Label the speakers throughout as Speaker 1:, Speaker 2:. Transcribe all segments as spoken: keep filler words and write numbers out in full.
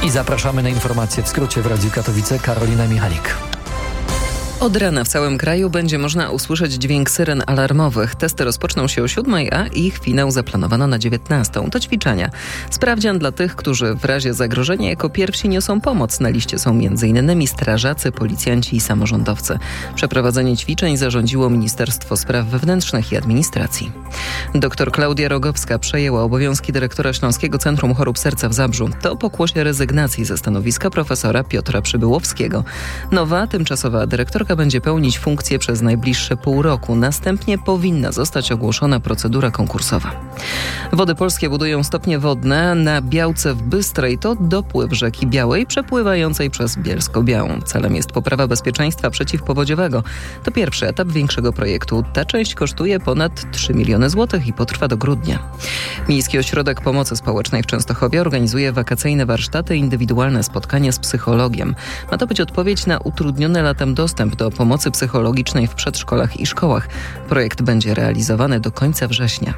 Speaker 1: I zapraszamy na informacje w skrócie w Radiu Katowice. Karolina Michalik.
Speaker 2: Od rana w całym kraju będzie można usłyszeć dźwięk syren alarmowych. Testy rozpoczną się o siódmej, a ich finał zaplanowano na dziewiętnastą. To ćwiczenia. Sprawdzian dla tych, którzy w razie zagrożenia jako pierwsi niosą pomoc. Na liście są między innymi strażacy, policjanci i samorządowcy. Przeprowadzenie ćwiczeń zarządziło Ministerstwo Spraw Wewnętrznych i Administracji. Doktor Klaudia Rogowska przejęła obowiązki dyrektora Śląskiego Centrum Chorób Serca w Zabrzu. To pokłosie rezygnacji ze stanowiska profesora Piotra Przybyłowskiego. Nowa, tymczasowa dyrektorka będzie pełnić funkcję przez najbliższe pół roku. Następnie powinna zostać ogłoszona procedura konkursowa. Wody Polskie budują stopnie wodne na Białce w Bystrej. To dopływ rzeki Białej przepływającej przez Bielsko-Białą. Celem jest poprawa bezpieczeństwa przeciwpowodziowego. To pierwszy etap większego projektu. Ta część kosztuje ponad trzy miliony złotych i potrwa do grudnia. Miejski Ośrodek Pomocy Społecznej w Częstochowie organizuje wakacyjne warsztaty i indywidualne spotkania z psychologiem. Ma to być odpowiedź na utrudniony latem dostęp do pomocy psychologicznej w przedszkolach i szkołach. Projekt będzie realizowany do końca września.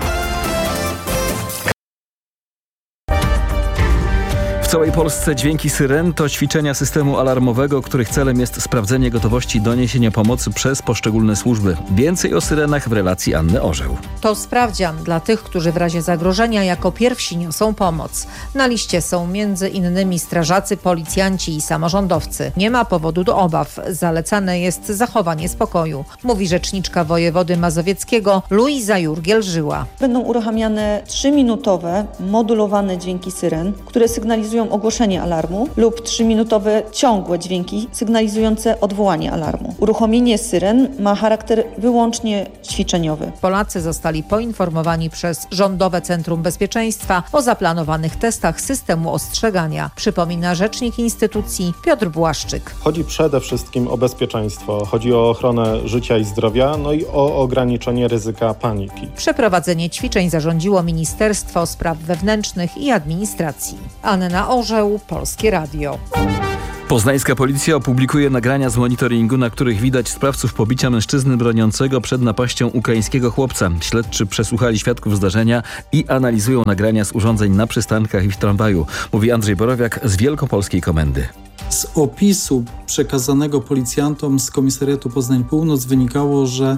Speaker 3: W całej Polsce dźwięki syren to ćwiczenia systemu alarmowego, których celem jest sprawdzenie gotowości doniesienia pomocy przez poszczególne służby. Więcej o syrenach w relacji Anny Orzeł.
Speaker 4: To sprawdzian dla tych, którzy w razie zagrożenia jako pierwsi niosą pomoc. Na liście są między innymi strażacy, policjanci i samorządowcy. Nie ma powodu do obaw. Zalecane jest zachowanie spokoju, mówi rzeczniczka wojewody mazowieckiego Luiza Jurgiel-Żyła.
Speaker 5: Będą uruchamiane trzyminutowe, modulowane dźwięki syren, które sygnalizują ogłoszenie alarmu lub trzyminutowe ciągłe dźwięki sygnalizujące odwołanie alarmu. Uruchomienie syren ma charakter wyłącznie ćwiczeniowy.
Speaker 4: Polacy zostali poinformowani przez Rządowe Centrum Bezpieczeństwa o zaplanowanych testach systemu ostrzegania, przypomina rzecznik instytucji Piotr Błaszczyk.
Speaker 6: Chodzi przede wszystkim o bezpieczeństwo, chodzi o ochronę życia i zdrowia, no i o ograniczenie ryzyka paniki.
Speaker 4: Przeprowadzenie ćwiczeń zarządziło Ministerstwo Spraw Wewnętrznych i Administracji. Anna Orzeł, Polskie Radio.
Speaker 3: Poznańska policja opublikuje nagrania z monitoringu, na których widać sprawców pobicia mężczyzny broniącego przed napaścią ukraińskiego chłopca. Śledczy przesłuchali świadków zdarzenia i analizują nagrania z urządzeń na przystankach i w tramwaju, mówi Andrzej Borowiak z Wielkopolskiej Komendy.
Speaker 7: Z opisu przekazanego policjantom z Komisariatu Poznań Północ wynikało, że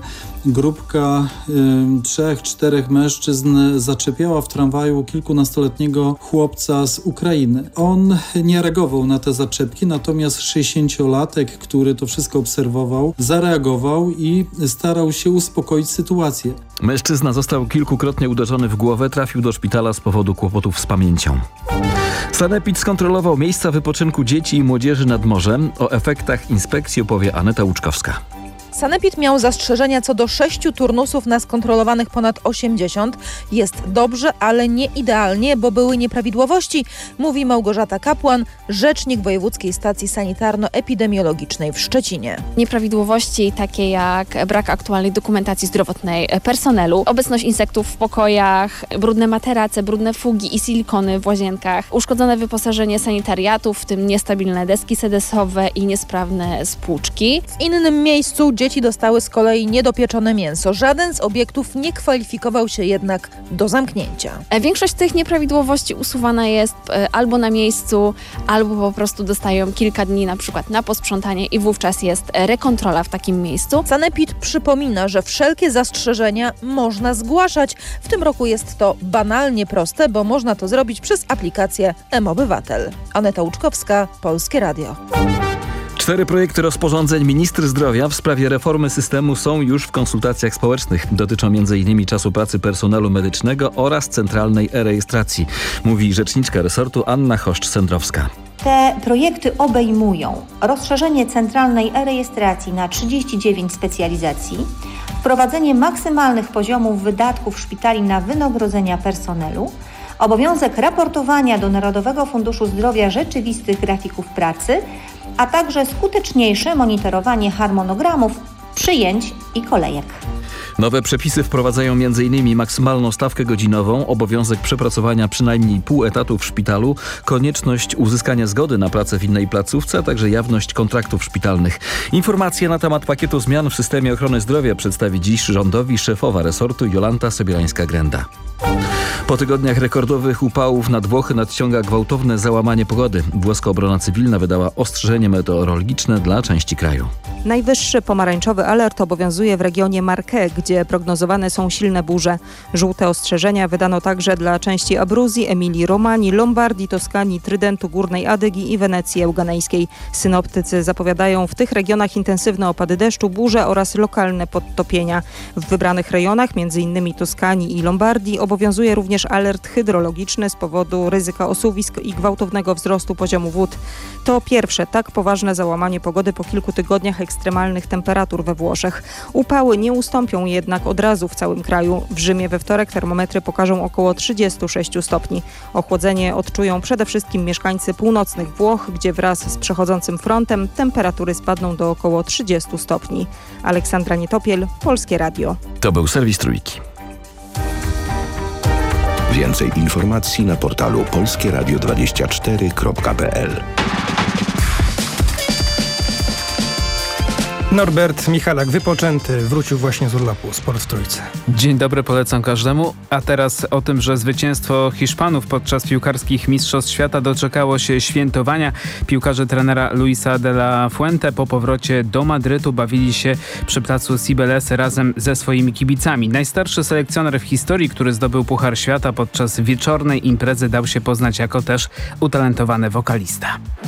Speaker 7: grupka y, trzech, czterech mężczyzn zaczepiała w tramwaju kilkunastoletniego chłopca z Ukrainy. On nie reagował na te zaczepki, natomiast sześćdziesięciolatek, który to wszystko obserwował, zareagował i starał się uspokoić sytuację.
Speaker 3: Mężczyzna został kilkukrotnie uderzony w głowę, trafił do szpitala z powodu kłopotów z pamięcią. Sanepid skontrolował miejsca wypoczynku dzieci i młodzieży nad morzem. O efektach inspekcji opowie Aneta Łuczkowska.
Speaker 8: Sanepid miał zastrzeżenia co do sześciu turnusów na skontrolowanych ponad osiemdziesiąt. Jest dobrze, ale nie idealnie, bo były nieprawidłowości, mówi Małgorzata Kapłan, rzecznik Wojewódzkiej Stacji Sanitarno-Epidemiologicznej w Szczecinie.
Speaker 9: Nieprawidłowości takie jak brak aktualnej dokumentacji zdrowotnej personelu, obecność insektów w pokojach, brudne materace, brudne fugi i silikony w łazienkach, uszkodzone wyposażenie sanitariatów, w tym niestabilne deski sedesowe i niesprawne spłuczki.
Speaker 8: W innym miejscu dzieci dostały z kolei niedopieczone mięso. Żaden z obiektów nie kwalifikował się jednak do zamknięcia.
Speaker 9: Większość tych nieprawidłowości usuwana jest albo na miejscu, albo po prostu dostają kilka dni na przykład na posprzątanie i wówczas jest rekontrola w takim miejscu.
Speaker 8: Sanepid przypomina, że wszelkie zastrzeżenia można zgłaszać. W tym roku jest to banalnie proste, bo można to zrobić przez aplikację M-Obywatel. Aneta Łuczkowska, Polskie Radio.
Speaker 3: Cztery projekty rozporządzeń ministry zdrowia w sprawie reformy systemu są już w konsultacjach społecznych. Dotyczą m in czasu pracy personelu medycznego oraz centralnej e-rejestracji, mówi rzeczniczka resortu Anna Choszcz-Sędrowska.
Speaker 10: Te projekty obejmują rozszerzenie centralnej e-rejestracji na trzydzieści dziewięć specjalizacji, wprowadzenie maksymalnych poziomów wydatków szpitali na wynagrodzenia personelu, obowiązek raportowania do Narodowego Funduszu Zdrowia rzeczywistych grafików pracy, a także skuteczniejsze monitorowanie harmonogramów, przyjęć i kolejek.
Speaker 3: Nowe przepisy wprowadzają m in maksymalną stawkę godzinową, obowiązek przepracowania przynajmniej pół etatu w szpitalu, konieczność uzyskania zgody na pracę w innej placówce, a także jawność kontraktów szpitalnych. Informacje na temat pakietu zmian w systemie ochrony zdrowia przedstawi dziś rządowi szefowa resortu Jolanta Sobierańska-Grenda. Po tygodniach rekordowych upałów nad Włochy nadciąga gwałtowne załamanie pogody. Włoska obrona cywilna wydała ostrzeżenie meteorologiczne dla części kraju.
Speaker 11: Najwyższy pomarańczowy alert obowiązuje w regionie Marche, gdzie prognozowane są silne burze. Żółte ostrzeżenia wydano także dla części Abruzji, Emilii Romanii, Lombardii, Toskanii, Trydentu, Górnej Adygi i Wenecji Euganejskiej. Synoptycy zapowiadają w tych regionach intensywne opady deszczu, burze oraz lokalne podtopienia. W wybranych rejonach, między innymi Toskanii i Lombardii, obowiązuje również alert hydrologiczny z powodu ryzyka osuwisk i gwałtownego wzrostu poziomu wód. To pierwsze tak poważne załamanie pogody po kilku tygodniach ekstremalnych temperatur we Włoszech. Upały nie ustąpią jednak od razu w całym kraju. W Rzymie we wtorek termometry pokażą około trzydzieści sześć stopni. Ochłodzenie odczują przede wszystkim mieszkańcy północnych Włoch, gdzie wraz z przechodzącym frontem temperatury spadną do około trzydzieści stopni. Aleksandra Nietopiel, Polskie Radio.
Speaker 3: To był serwis Trójki.
Speaker 12: Więcej informacji na portalu polskie radio dwadzieścia cztery kropka p l.
Speaker 13: Norbert Michalak, wypoczęty, wrócił właśnie z urlopu. Sport w Trójce.
Speaker 14: Dzień dobry, polecam każdemu. A teraz o tym, że zwycięstwo Hiszpanów podczas piłkarskich Mistrzostw Świata doczekało się świętowania. Piłkarze trenera Luisa de la Fuente po powrocie do Madrytu bawili się przy placu Cibeles razem ze swoimi kibicami. Najstarszy selekcjoner w historii, który zdobył Puchar Świata podczas wieczornej imprezy, dał się poznać jako też utalentowany wokalista.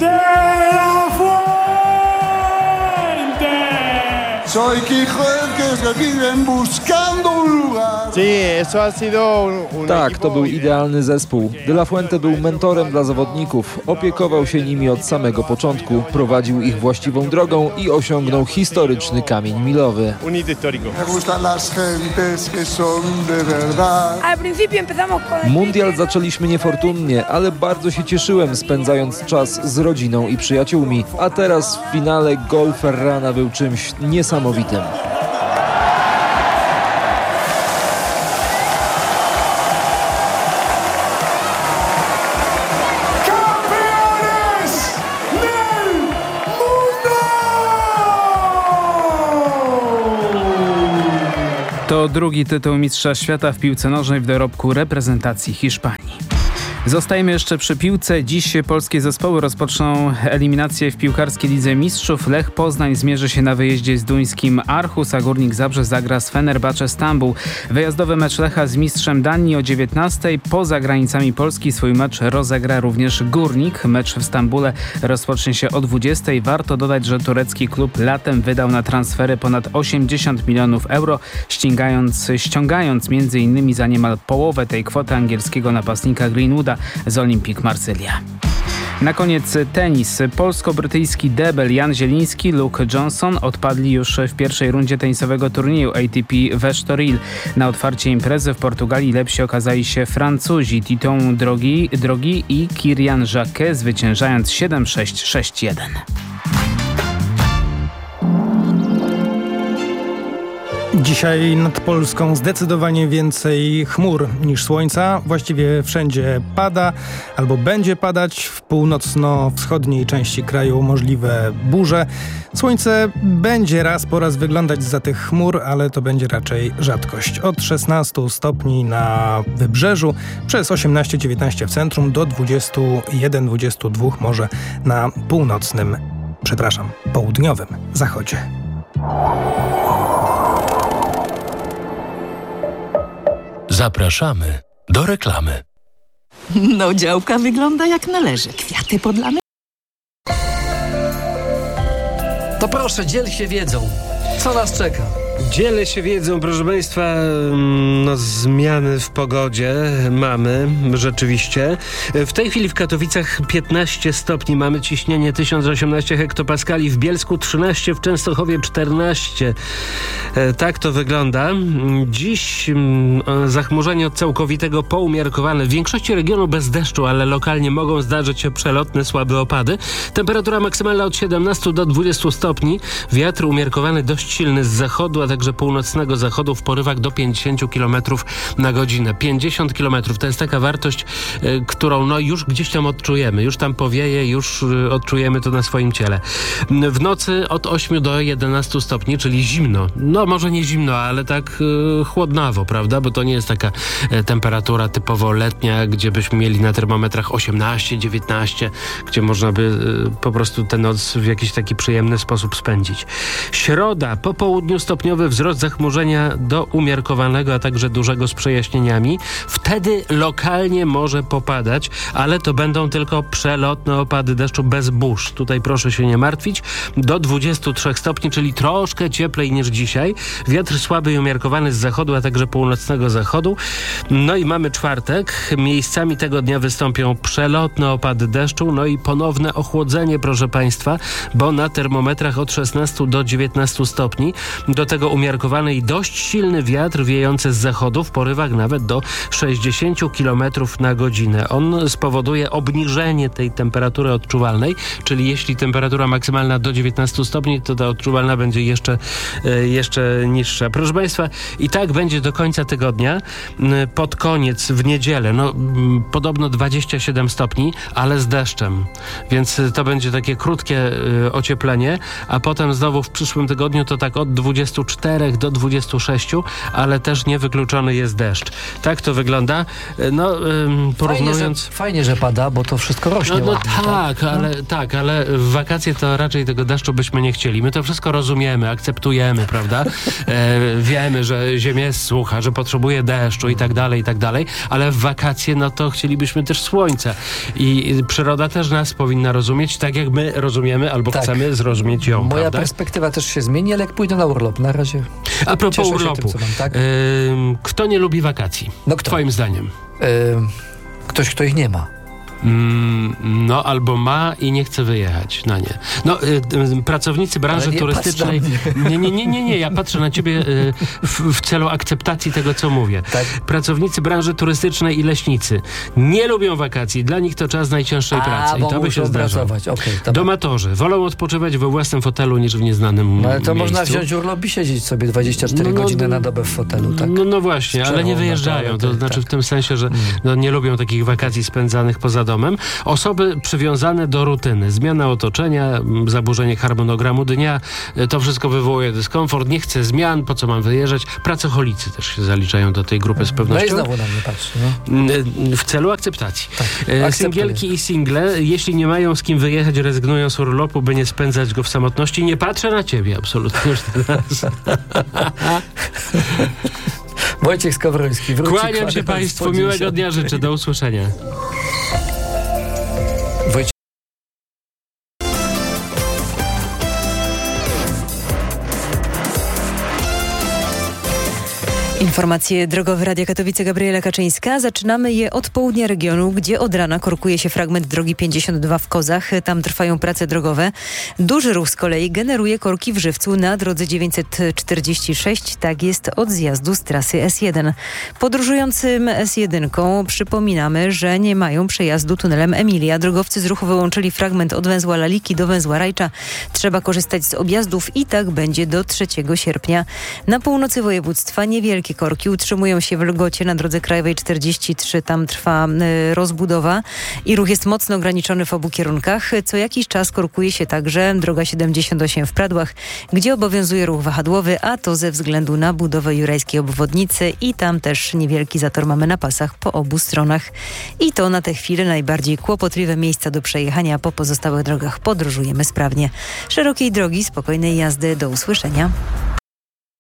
Speaker 15: Soy Quijote que viven buscando un lugar.
Speaker 16: Tak, to był idealny zespół. De la Fuente był mentorem dla zawodników. Opiekował się nimi od samego początku. Prowadził ich właściwą drogą i osiągnął historyczny kamień milowy. Mundial zaczęliśmy niefortunnie, ale bardzo się cieszyłem, spędzając czas z rodziną i przyjaciółmi. A teraz w finale gol Ferrana był czymś niesamowitym.
Speaker 14: To drugi tytuł Mistrza Świata w piłce nożnej w dorobku reprezentacji Hiszpanii. Zostajemy jeszcze przy piłce. Dziś polskie zespoły rozpoczną eliminację w piłkarskiej Lidze Mistrzów. Lech Poznań zmierzy się na wyjeździe z duńskim Aarhus, a Górnik Zabrze zagra z Fenerbahce Stambuł. Wyjazdowy mecz Lecha z mistrzem Danii o dziewiętnastej. Poza granicami Polski swój mecz rozegra również Górnik. Mecz w Stambule rozpocznie się o dwudziestej. Warto dodać, że turecki klub latem wydał na transfery ponad osiemdziesiąt milionów euro, ściągając, ściągając między innymi za niemal połowę tej kwoty angielskiego napastnika Greenwooda z Olympique Marsylia. Na koniec tenis. Polsko-brytyjski debel Jan Zieliński, Luke Johnson odpadli już w pierwszej rundzie tenisowego turnieju A T P w Estoril. Na otwarcie imprezy w Portugalii lepsi okazali się Francuzi Titon Drogi, Drogi i Kirian Jacquet, zwyciężając siedem sześć sześć jeden.
Speaker 13: Dzisiaj nad Polską zdecydowanie więcej chmur niż słońca. Właściwie wszędzie pada albo będzie padać. W północno-wschodniej części kraju możliwe burze. Słońce będzie raz po raz wyglądać zza tych chmur, ale to będzie raczej rzadkość. Od szesnastu stopni na wybrzeżu, przez osiemnaście dziewiętnaście w centrum, do dwudziestu jeden dwudziestu dwóch może na północnym, przepraszam, południowym zachodzie.
Speaker 17: Zapraszamy do reklamy.
Speaker 18: No, działka wygląda jak należy. Kwiaty podlane.
Speaker 1: To proszę, dziel się wiedzą. Co nas czeka?
Speaker 19: Dzielę się wiedzą, proszę Państwa, no zmiany w pogodzie mamy rzeczywiście. W tej chwili w Katowicach piętnaście stopni, mamy ciśnienie tysiąc osiemnaście hektopaskali, w Bielsku trzynaście, w Częstochowie czternaście. Tak to wygląda. Dziś zachmurzenie od całkowitego po umiarkowane. W większości regionu bez deszczu, ale lokalnie mogą zdarzyć się przelotne, słabe opady. Temperatura maksymalna od siedemnastu do dwudziestu stopni. Wiatr umiarkowany, dość silny z zachodu, a także północnego zachodu w porywach do pięćdziesiąt kilometrów na godzinę. pięćdziesiąt kilometrów to jest taka wartość, y, którą no już gdzieś tam odczujemy. Już tam powieje, już y, odczujemy to na swoim ciele. W nocy od ośmiu do jedenastu stopni, czyli zimno. No może nie zimno, ale tak y, chłodnawo, prawda? Bo to nie jest taka y, temperatura typowo letnia, gdzie byśmy mieli na termometrach osiemnaście, dziewiętnaście, gdzie można by y, po prostu tę noc w jakiś taki przyjemny sposób spędzić. Środa, po południu stopniowy wzrost zachmurzenia do umiarkowanego, a także dużego z przejaśnieniami. Wtedy lokalnie może popadać, ale to będą tylko przelotne opady deszczu bez burz. Tutaj proszę się nie martwić. Do dwudziestu trzech stopni, czyli troszkę cieplej niż dzisiaj. Wiatr słaby i umiarkowany z zachodu, a także północnego zachodu. No i mamy czwartek. Miejscami tego dnia wystąpią przelotne opady deszczu, no i ponowne ochłodzenie, proszę Państwa, bo na termometrach od szesnastu do dziewiętnastu stopni. Do tego umiarkowany i dość silny wiatr wiejący z zachodu w porywach nawet do sześćdziesięciu kilometrów na godzinę. On spowoduje obniżenie tej temperatury odczuwalnej, czyli jeśli temperatura maksymalna do dziewiętnastu stopni, to ta odczuwalna będzie jeszcze, jeszcze niższa. Proszę Państwa, i tak będzie do końca tygodnia. Pod koniec, w niedzielę, no podobno dwadzieścia siedem stopni, ale z deszczem. Więc to będzie takie krótkie y, ocieplenie, a potem znowu w przyszłym tygodniu to tak od dwudziestu czterech do dwudziestu sześciu, ale też niewykluczony jest deszcz. Tak to wygląda. No, ym, porównując...
Speaker 1: Fajnie że, fajnie, że pada, bo to wszystko rośnie.
Speaker 19: No, no
Speaker 1: ładnie,
Speaker 19: tak,
Speaker 1: tak?
Speaker 19: ale,
Speaker 1: no.
Speaker 19: tak, ale w wakacje to raczej tego deszczu byśmy nie chcieli. My to wszystko rozumiemy, akceptujemy, prawda? E, wiemy, że ziemia jest sucha, że potrzebuje deszczu i tak dalej, i tak dalej, ale w wakacje no to chcielibyśmy też słońca. I przyroda też nas powinna rozumieć, tak jak my rozumiemy albo
Speaker 1: tak.
Speaker 19: chcemy zrozumieć ją,
Speaker 1: Moja
Speaker 19: prawda?
Speaker 1: perspektywa też się zmieni, ale jak pójdę na urlop, na razie
Speaker 19: A propos
Speaker 1: cieszę się
Speaker 19: urlopu,
Speaker 1: tym, co mam, tak?
Speaker 19: yy, kto nie lubi wakacji?
Speaker 1: No kto?
Speaker 19: Twoim zdaniem?
Speaker 1: Yy, ktoś, kto ich nie ma.
Speaker 19: Mm, no, albo ma i nie chce wyjechać na nie. No, y, y, pracownicy branży
Speaker 1: nie
Speaker 19: turystycznej... Nie, nie, nie, nie, nie, ja patrzę na ciebie y, w, w celu akceptacji tego, co mówię.
Speaker 1: Tak?
Speaker 19: Pracownicy branży turystycznej i leśnicy nie lubią wakacji. Dla nich to czas najcięższej
Speaker 1: A,
Speaker 19: pracy. I to by się zdarzało.
Speaker 1: Okay,
Speaker 19: Domatorzy wolą odpoczywać we własnym fotelu niż w nieznanym
Speaker 1: no, ale to
Speaker 19: miejscu.
Speaker 1: można wziąć urlop i siedzieć sobie dwadzieścia cztery
Speaker 19: no, no,
Speaker 1: godziny na dobę w fotelu, tak?
Speaker 19: No, no właśnie, ale nie wyjeżdżają. To znaczy
Speaker 1: tak.
Speaker 19: w tym sensie, że no, nie lubią takich wakacji spędzanych poza domem. Osoby przywiązane do rutyny, zmiana otoczenia, zaburzenie harmonogramu dnia, to wszystko wywołuje dyskomfort, nie chcę zmian, po co mam wyjeżdżać. Pracocholicy też się zaliczają do tej grupy z pewnością.
Speaker 1: No i znowu na mnie patrzy. No.
Speaker 19: W celu akceptacji.
Speaker 1: Tak,
Speaker 19: Singielki i single, jeśli nie mają z kim wyjechać, rezygnują z urlopu, by nie spędzać go w samotności. Nie patrzę na ciebie absolutnie już teraz.
Speaker 1: Wojciech Skowroński. Wróci
Speaker 19: Kłaniam się Państwu, miłego dnia życzę, do usłyszenia.
Speaker 1: Wojciech
Speaker 17: Informacje drogowe Radia Katowice, Gabriela Kaczyńska. Zaczynamy je od południa regionu, gdzie od rana korkuje się fragment drogi pięćdziesiąt dwa w Kozach. Tam trwają prace drogowe. Duży ruch z kolei generuje korki w Żywcu na drodze dziewięćset czterdzieści sześć. Tak jest od zjazdu z trasy S jeden. Podróżującym S jeden przypominamy, że nie mają przejazdu tunelem Emilia. Drogowcy z ruchu wyłączyli fragment od węzła Laliki do węzła Rajcza. Trzeba korzystać z objazdów i tak będzie do trzeciego sierpnia. Na północy województwa niewielkie korki utrzymują się w Lgocie na drodze krajowej czterdzieści trzy. Tam trwa y, rozbudowa i ruch jest mocno ograniczony w obu kierunkach. Co jakiś czas korkuje się także droga siedemdziesiąt osiem w Pradłach, gdzie obowiązuje ruch wahadłowy, a to ze względu na budowę jurajskiej obwodnicy i tam też niewielki zator mamy na pasach po obu stronach. I to na tę chwilę najbardziej kłopotliwe miejsca do przejechania. Po pozostałych drogach podróżujemy sprawnie. Szerokiej drogi, spokojnej jazdy. Do usłyszenia.